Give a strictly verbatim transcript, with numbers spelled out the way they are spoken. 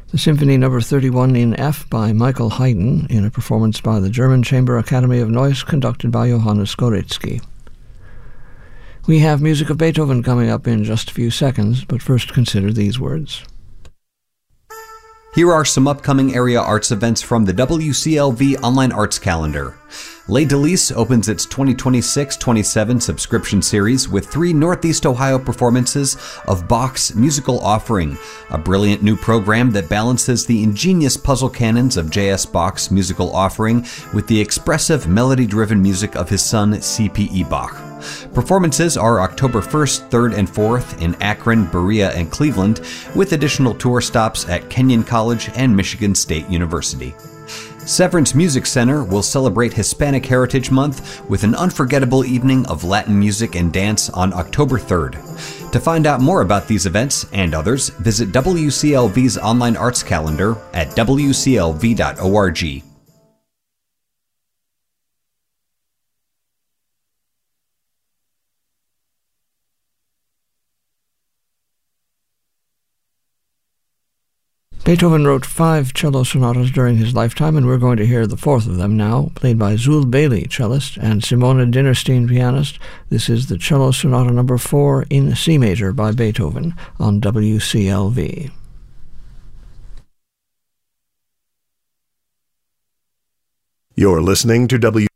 The Symphony Number thirty-one in F by Michael Haydn in a performance by the German Chamber Academy of Noise conducted by Johannes Goretzky. We have music of Beethoven coming up in just a few seconds, but first consider these words. Here are some upcoming area arts events from the W C L V Online Arts Calendar. Les Délices opens its twenty twenty-six twenty-seven subscription series with three Northeast Ohio performances of Bach's Musical Offering, a brilliant new program that balances the ingenious puzzle canons of J S Bach's Musical Offering with the expressive, melody-driven music of his son C P E Bach. Performances are October first, third, and fourth in Akron, Berea, and Cleveland, with additional tour stops at Kenyon College and Michigan State University. Severance Music Center will celebrate Hispanic Heritage Month with an unforgettable evening of Latin music and dance on October third. To find out more about these events and others, visit W C L V's online arts calendar at w c l v dot org. Beethoven wrote five cello sonatas during his lifetime, and we're going to hear the fourth of them now, played by Zul Bailey, cellist, and Simona Dinnerstein, pianist. This is the cello sonata number four in C major by Beethoven on W C L V. You're listening to W